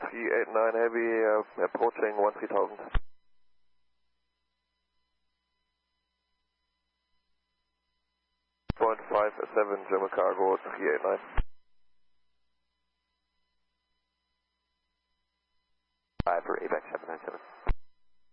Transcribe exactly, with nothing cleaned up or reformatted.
three eight nine Heavy, uh, approaching one three thousand. point five seven, German cargo, three eight nine. five for A B A C seven nine seven.